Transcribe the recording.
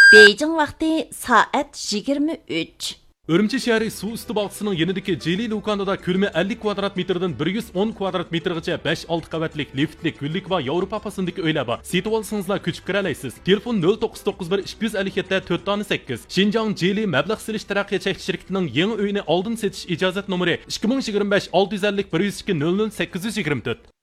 Beijing vaqti soat 23. Urumchi shahri suv usti bog'chisining yanidagi Jeli do'konida ko'lami 50 kvadrat metrdan 110 kvadrat metrgacha 5-6 qavatlik liftli gullik va Yevropa fasındagi uylar bor. Setib olsangizlar ko'chib kira olasiz. Telefon 0991 257 408. Xinjiang Jeli mablag' silish taraqqiyot chekish shirkatining yangi uyini oldin setish ijozat nomeri 2025 650 102 00 824.